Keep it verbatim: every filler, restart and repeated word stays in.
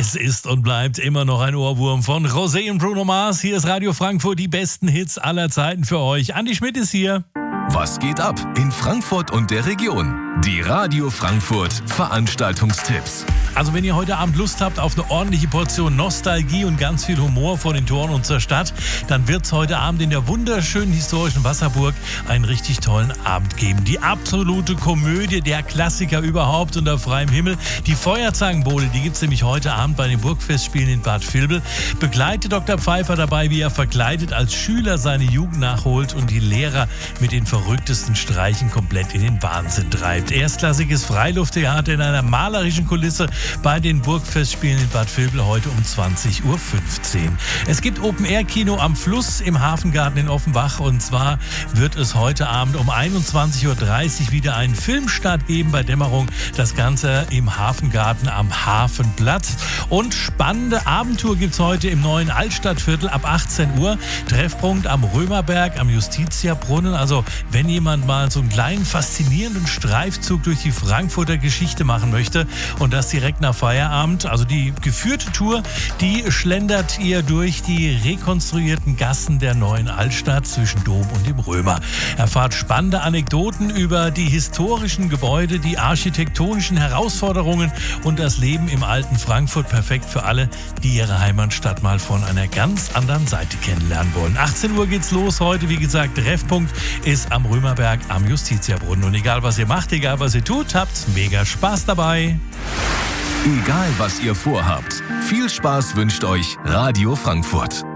Es ist und bleibt immer noch ein Ohrwurm von Rosé und Bruno Mars. Hier ist Radio Frankfurt, die besten Hits aller Zeiten für euch. Andi Schmidt ist hier. Was geht ab in Frankfurt und der Region? Die Radio Frankfurt Veranstaltungstipps. Also wenn ihr heute Abend Lust habt auf eine ordentliche Portion Nostalgie und ganz viel Humor vor den Toren unserer Stadt, dann wird es heute Abend in der wunderschönen historischen Wasserburg einen richtig tollen Abend geben. Die absolute Komödie, der Klassiker überhaupt unter freiem Himmel. Die Feuerzangenbowle, die gibt es nämlich heute Abend bei den Burgfestspielen in Bad Vilbel. Begleitet Doktor Pfeiffer dabei, wie er verkleidet als Schüler seine Jugend nachholt und die Lehrer mit den verrücktesten Streichen komplett in den Wahnsinn treibt. Erstklassiges Freilufttheater in einer malerischen Kulisse bei den Burgfestspielen in Bad Vilbel heute um zwanzig Uhr fünfzehn. Es gibt Open-Air-Kino am Fluss im Hafengarten in Offenbach und zwar wird es heute Abend um einundzwanzig Uhr dreißig wieder einen Filmstart geben bei Dämmerung. Das Ganze im Hafengarten am Hafenplatz. Und spannende Abendtour gibt es heute im neuen Altstadtviertel ab achtzehn Uhr. Treffpunkt am Römerberg, am Justitiabrunnen. Also wenn jemand mal so einen kleinen faszinierenden Streifzug durch die Frankfurter Geschichte machen möchte und das direkt nach Feierabend, also die geführte Tour, die schlendert ihr durch die rekonstruierten Gassen der neuen Altstadt zwischen Dom und dem Römer. Erfahrt spannende Anekdoten über die historischen Gebäude, die architektonischen Herausforderungen und das Leben im alten Frankfurt. Perfekt für alle, die ihre Heimatstadt mal von einer ganz anderen Seite kennenlernen wollen. achtzehn Uhr geht's los heute. Wie gesagt, Treffpunkt ist am Römerberg am Justitiabrunnen. Und egal was ihr macht, egal was ihr tut, habt mega Spaß dabei. Egal was ihr vorhabt, viel Spaß wünscht euch Radio Frankfurt.